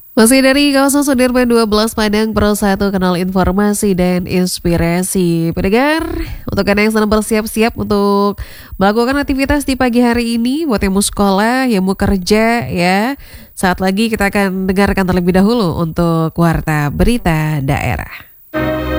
Masih dari kawasan Sudirman 12 Padang Pro 1 Kanal Informasi dan Inspirasi. Pendengar, untuk Anda yang sedang bersiap-siap untuk melakukan aktivitas di pagi hari ini, buat yang mau sekolah, yang mau kerja ya. Saat lagi kita akan dengarkan terlebih dahulu untuk Warta Berita Daerah.